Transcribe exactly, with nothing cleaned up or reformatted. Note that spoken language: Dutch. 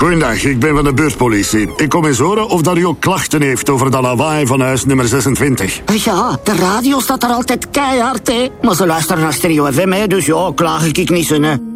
Goedendag, ik ben van de buurtpolitie. Ik kom eens horen of dat u ook klachten heeft over dat lawaai van huis nummer zesentwintig. Ja, de radio staat er altijd keihard, hè. Maar ze luisteren naar Stereo F M, hè, dus ja, klaag ik niet zo, hè.